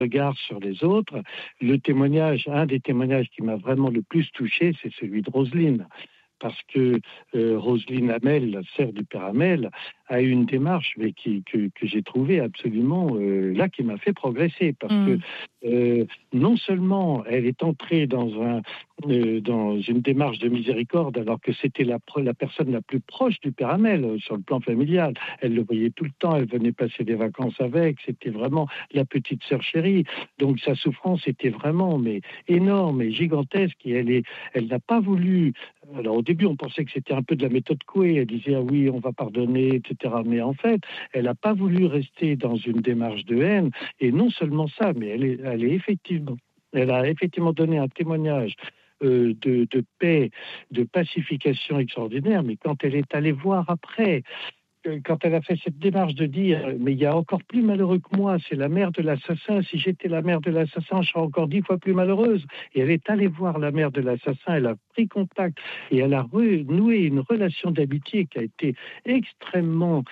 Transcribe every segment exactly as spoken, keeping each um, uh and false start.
regard sur les autres. Le témoignage, un des témoignages qui m'a vraiment le plus touché, c'est celui de Roselyne. Parce que euh, Roselyne Hamel, la sœur du père Hamel, a eu une démarche mais qui, que, que j'ai trouvée absolument, euh, là, qui m'a fait progresser. Parce mmh. que euh, non seulement elle est entrée dans, un, euh, dans une démarche de miséricorde, alors que c'était la, la personne la plus proche du père Hamel euh, sur le plan familial. Elle le voyait tout le temps, elle venait passer des vacances avec, c'était vraiment la petite sœur chérie. Donc sa souffrance était vraiment mais, énorme et gigantesque. Et elle, est, elle n'a pas voulu... Alors au début, on pensait que c'était un peu de la méthode Coué. Elle disait ah oui, on va pardonner, et cetera. Mais en fait, elle n'a pas voulu rester dans une démarche de haine. Et non seulement ça, mais elle est, elle est effectivement, elle a effectivement donné un témoignage euh, de, de paix, de pacification extraordinaire. Mais quand elle est allée voir après, quand elle a fait cette démarche de dire mais il y a encore plus malheureux que moi, c'est la mère de l'assassin, si j'étais la mère de l'assassin, je serais encore dix fois plus malheureuse. Et elle est allée voir la mère de l'assassin, elle a pris contact et elle a renoué une relation d'amitié qui a été extrêmement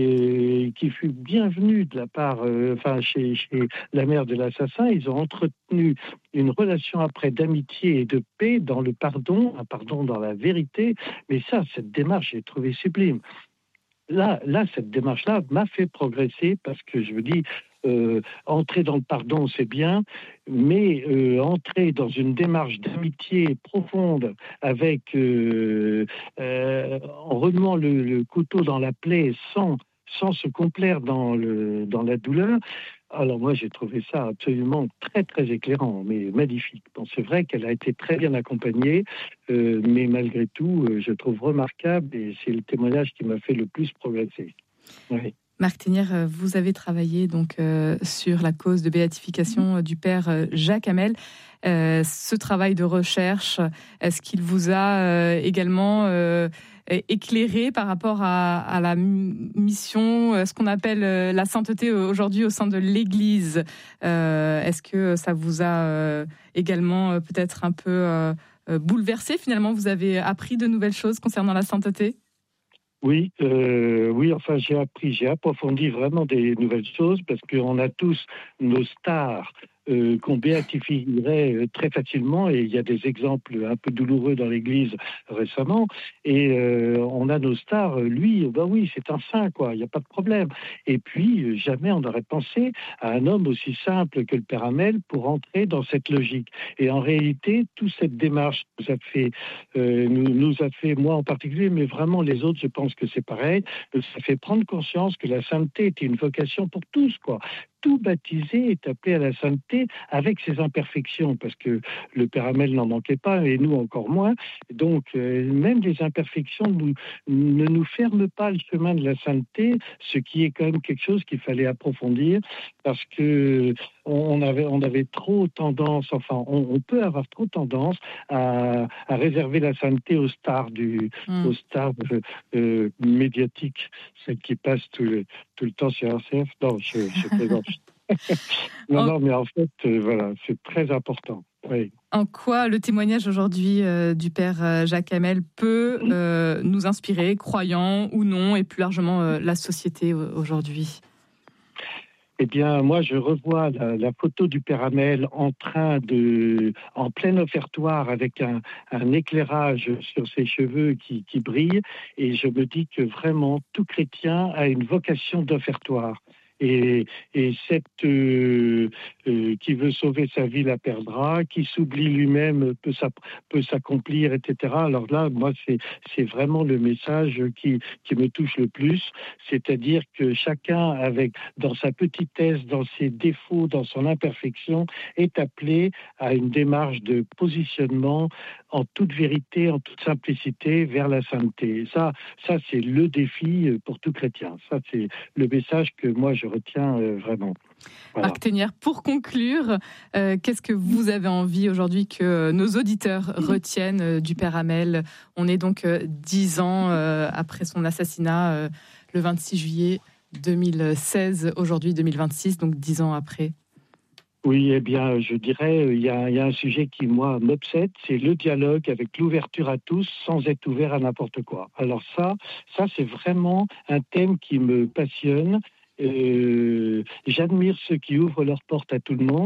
et qui fut bienvenue de la part, euh, enfin chez, chez la mère de l'assassin. Ils ont entretenu une relation après d'amitié et de paix dans le pardon, un pardon dans la vérité. Mais ça, cette démarche, j'ai trouvé sublime. Là, là, cette démarche-là m'a fait progresser parce que je me dis, euh, entrer dans le pardon, c'est bien, mais euh, entrer dans une démarche d'amitié profonde avec, euh, euh, en remuant le, le couteau dans la plaie sans, sans se complaire dans, le, dans la douleur. Alors moi, j'ai trouvé ça absolument très, très éclairant, mais magnifique. Bon, c'est vrai qu'elle a été très bien accompagnée, euh, mais malgré tout, euh, je trouve remarquable et c'est le témoignage qui m'a fait le plus progresser. Oui. Marc Ténière, vous avez travaillé donc euh, sur la cause de béatification du père euh, Jacques Hamel. Euh, ce travail de recherche, est-ce qu'il vous a euh, également euh, éclairé par rapport à, à la mission, ce qu'on appelle la sainteté aujourd'hui au sein de l'Église? euh, Est-ce que ça vous a euh, également peut-être un peu euh, bouleversé? Finalement, vous avez appris de nouvelles choses concernant la sainteté? Oui, euh, oui, enfin j'ai appris, j'ai approfondi vraiment des nouvelles choses parce qu'on a tous nos stars euh, qu'on béatifierait euh, très facilement et il y a des exemples un peu douloureux dans l'Église récemment et euh, on a nos stars, lui, ben oui, c'est un saint quoi, il n'y a pas de problème. Et puis jamais on n'aurait pensé à un homme aussi simple que le père Hamel pour entrer dans cette logique. Et en réalité, toute cette démarche nous a fait, euh, nous, nous a fait, moi en particulier, mais vraiment les autres, je pense que c'est pareil, ça fait prendre conscience que la sainteté était une vocation pour tous, quoi. Tout baptisé est appelé à la sainteté avec ses imperfections, parce que le père Hamel n'en manquait pas, et nous encore moins. Donc, euh, même les imperfections nous, ne nous ferment pas le chemin de la sainteté, ce qui est quand même quelque chose qu'il fallait approfondir, parce que on avait, on avait trop tendance, enfin, on, on peut avoir trop tendance à, à réserver la sainteté aux stars, du, mmh. aux stars euh, euh, médiatiques, celles qui passent tout le, tout le temps sur R C F. Non, je, je plaisante. non, non, mais en fait, euh, voilà, c'est très important. Oui. En quoi le témoignage aujourd'hui euh, du père euh, Jacques Hamel peut euh, nous inspirer, croyants ou non, et plus largement euh, la société aujourd'hui? Eh bien, moi, je revois la, la photo du père Hamel en train de, en plein offertoire avec un, un éclairage sur ses cheveux qui, qui brillent, et je me dis que vraiment tout chrétien a une vocation d'offertoire. Et, et cette euh, euh, qui veut sauver sa vie la perdra, qui s'oublie lui-même peut, peut s'accomplir, et cetera. Alors là, moi, c'est, c'est vraiment le message qui, qui me touche le plus, c'est-à-dire que chacun, avec dans sa petitesse, dans ses défauts, dans son imperfection, est appelé à une démarche de positionnement en toute vérité, en toute simplicité, vers la sainteté. Et ça, ça c'est le défi pour tout chrétien. Ça, c'est le message que moi, je retiens euh, vraiment. Voilà. Marc Ténière, pour conclure, euh, qu'est-ce que vous avez envie aujourd'hui que nos auditeurs retiennent euh, du père Hamel? On est donc euh, dix ans euh, après son assassinat, euh, le vingt-six juillet deux mille seize, aujourd'hui deux mille vingt-six, donc dix ans après. Oui, eh bien, je dirais, il y a, il y a un sujet qui, moi, m'obsède, c'est le dialogue avec l'ouverture à tous, sans être ouvert à n'importe quoi. Alors ça, ça c'est vraiment un thème qui me passionne. Euh, j'admire ceux qui ouvrent leurs portes à tout le monde.